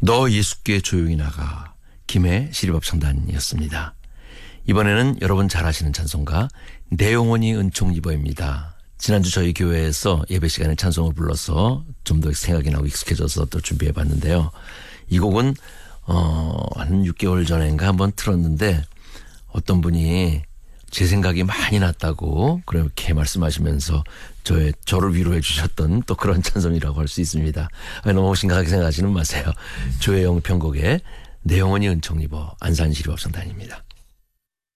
너 예수께 조용히 나가 김해 시립합창단이었습니다. 이번에는 여러분 잘 아시는 찬송가 내 영혼이 은총 입어입니다. 지난주 저희 교회에서 예배 시간에 찬송을 불러서 좀 더 생각이 나고 익숙해져서 또 준비해봤는데요. 이 곡은 한 6개월 전인가 한번 틀었는데 어떤 분이 제 생각이 많이 났다고 그렇게 말씀하시면서 저를 위로해 주셨던 또 그런 찬송이라고 할 수 있습니다. 너무 심각하게 생각하지는 마세요. 조혜영 편곡의 내 영혼이 은총 입어 안산시립합창단입니다.